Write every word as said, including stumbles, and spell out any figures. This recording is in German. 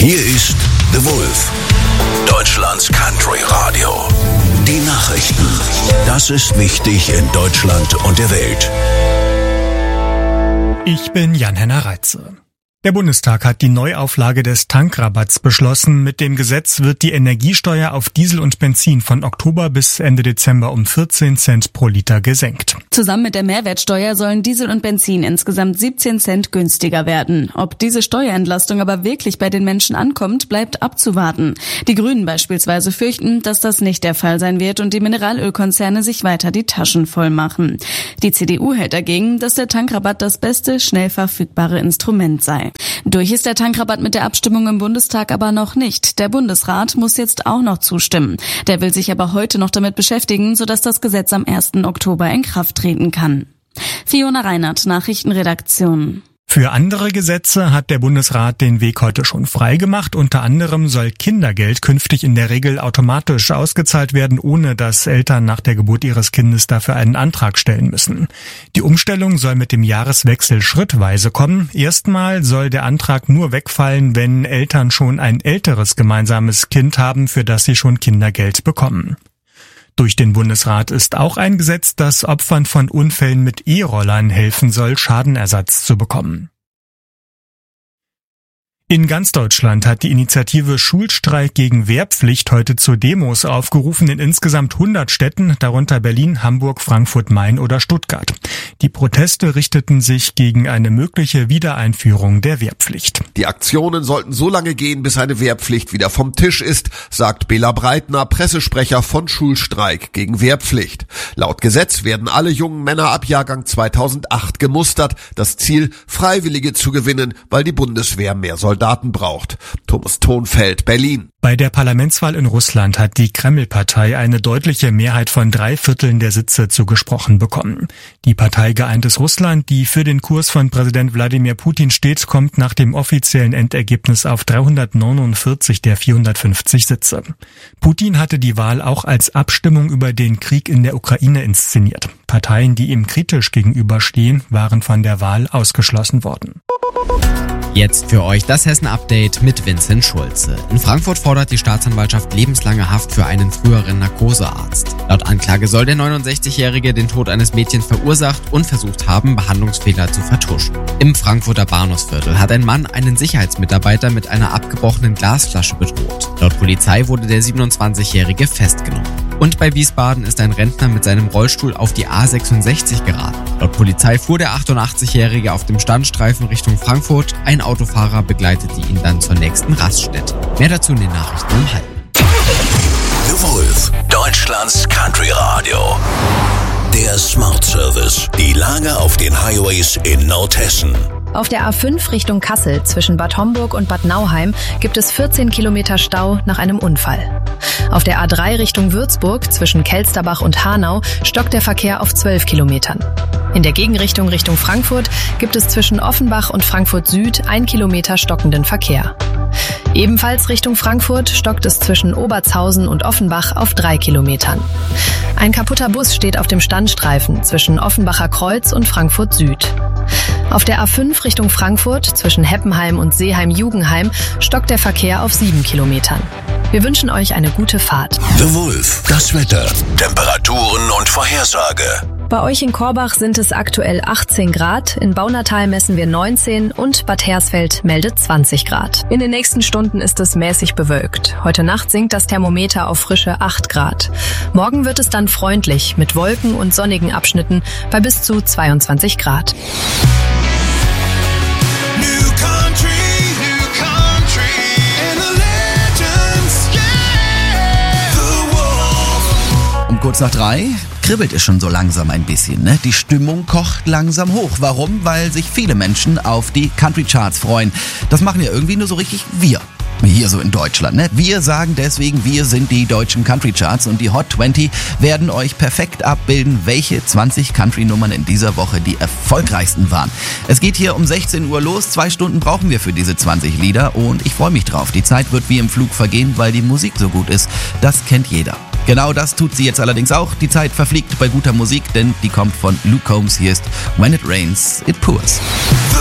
Hier ist The Wolf, Deutschlands Country Radio. Die Nachrichten. Das ist wichtig in Deutschland und der Welt. Ich bin Jan-Henner Reitze. Der Bundestag hat die Neuauflage des Tankrabatts beschlossen. Mit dem Gesetz wird die Energiesteuer auf Diesel und Benzin von Oktober bis Ende Dezember um vierzehn Cent pro Liter gesenkt. Zusammen mit der Mehrwertsteuer sollen Diesel und Benzin insgesamt siebzehn Cent günstiger werden. Ob diese Steuerentlastung aber wirklich bei den Menschen ankommt, bleibt abzuwarten. Die Grünen beispielsweise fürchten, dass das nicht der Fall sein wird und die Mineralölkonzerne sich weiter die Taschen voll machen. Die C D U hält dagegen, dass der Tankrabatt das beste, schnell verfügbare Instrument sei. Durch ist der Tankrabatt mit der Abstimmung im Bundestag aber noch nicht. Der Bundesrat muss jetzt auch noch zustimmen. Der will sich aber heute noch damit beschäftigen, sodass das Gesetz am ersten Oktober in Kraft treten kann. Fiona Reinhardt, Nachrichtenredaktion. Für andere Gesetze hat der Bundesrat den Weg heute schon freigemacht. Unter anderem soll Kindergeld künftig in der Regel automatisch ausgezahlt werden, ohne dass Eltern nach der Geburt ihres Kindes dafür einen Antrag stellen müssen. Die Umstellung soll mit dem Jahreswechsel schrittweise kommen. Erstmal soll der Antrag nur wegfallen, wenn Eltern schon ein älteres gemeinsames Kind haben, für das sie schon Kindergeld bekommen. Durch den Bundesrat ist auch ein Gesetz, das Opfern von Unfällen mit E-Rollern helfen soll, Schadenersatz zu bekommen. In ganz Deutschland hat die Initiative Schulstreik gegen Wehrpflicht heute zu Demos aufgerufen in insgesamt hundert Städten, darunter Berlin, Hamburg, Frankfurt, Main oder Stuttgart. Die Proteste richteten sich gegen eine mögliche Wiedereinführung der Wehrpflicht. Die Aktionen sollten so lange gehen, bis eine Wehrpflicht wieder vom Tisch ist, sagt Bela Breitner, Pressesprecher von Schulstreik gegen Wehrpflicht. Laut Gesetz werden alle jungen Männer ab Jahrgang zweitausendacht gemustert. Das Ziel, Freiwillige zu gewinnen, weil die Bundeswehr mehr Soldaten Daten braucht. Thomas Thonfeld, Berlin. Bei der Parlamentswahl in Russland hat die Kreml-Partei eine deutliche Mehrheit von drei Vierteln der Sitze zugesprochen bekommen. Die Partei Geeintes Russland, die für den Kurs von Präsident Wladimir Putin steht, kommt nach dem offiziellen Endergebnis auf dreihundertneunundvierzig der vierhundertfünfzig Sitze. Putin hatte die Wahl auch als Abstimmung über den Krieg in der Ukraine inszeniert. Parteien, die ihm kritisch gegenüberstehen, waren von der Wahl ausgeschlossen worden. Jetzt für euch das Hessen-Update mit Vincent Schulze. In Frankfurt fordert die Staatsanwaltschaft lebenslange Haft für einen früheren Narkosearzt. Laut Anklage soll der neunundsechzigjährige den Tod eines Mädchens verursacht und versucht haben, Behandlungsfehler zu vertuschen. Im Frankfurter Bahnhofsviertel hat ein Mann einen Sicherheitsmitarbeiter mit einer abgebrochenen Glasflasche bedroht. Laut Polizei wurde der siebenundzwanzigjährige festgenommen. Und bei Wiesbaden ist ein Rentner mit seinem Rollstuhl auf die A sechsundsechzig geraten. Laut Polizei fuhr der achtundachtzigjährige auf dem Standstreifen Richtung Frankfurt. Ein Autofahrer begleitete ihn dann zur nächsten Raststätte. Mehr dazu in den Nachrichten um halb. The Wolf, Deutschlands Country Radio. Der Smart Service. Die Lage auf den Highways in Nordhessen. Auf der A fünf Richtung Kassel zwischen Bad Homburg und Bad Nauheim gibt es vierzehn Kilometer Stau nach einem Unfall. Auf der A drei Richtung Würzburg zwischen Kelsterbach und Hanau stockt der Verkehr auf zwölf Kilometern. In der Gegenrichtung Richtung Frankfurt gibt es zwischen Offenbach und Frankfurt Süd ein Kilometer stockenden Verkehr. Ebenfalls Richtung Frankfurt stockt es zwischen Obertshausen und Offenbach auf drei Kilometern. Ein kaputter Bus steht auf dem Standstreifen zwischen Offenbacher Kreuz und Frankfurt Süd. Auf der A fünf Richtung Frankfurt zwischen Heppenheim und Seeheim-Jugenheim stockt der Verkehr auf sieben Kilometern. Wir wünschen euch eine gute Fahrt. The Wolf, das Wetter, Temperaturen und Vorhersage. Bei euch in Korbach sind es aktuell achtzehn Grad, in Baunatal messen wir neunzehn und Bad Hersfeld meldet zwanzig Grad. In den nächsten Stunden ist es mäßig bewölkt. Heute Nacht sinkt das Thermometer auf frische acht Grad. Morgen wird es dann freundlich mit Wolken und sonnigen Abschnitten bei bis zu zweiundzwanzig Grad. Um kurz nach drei kribbelt es schon so langsam ein bisschen, ne? Die Stimmung kocht langsam hoch. Warum? Weil sich viele Menschen auf die Country Charts freuen. Das machen ja irgendwie nur so richtig wir. Hier so in Deutschland, ne? Wir sagen deswegen, wir sind die deutschen Country Charts und die Hot zwanzig werden euch perfekt abbilden, welche zwanzig Country-Nummern in dieser Woche die erfolgreichsten waren. Es geht hier um sechzehn Uhr los, zwei Stunden brauchen wir für diese zwanzig Lieder und ich freue mich drauf. Die Zeit wird wie im Flug vergehen, weil die Musik so gut ist. Das kennt jeder. Genau das tut sie jetzt allerdings auch. Die Zeit verfliegt bei guter Musik, denn die kommt von Luke Combs. Hier ist When It Rains, It Pours.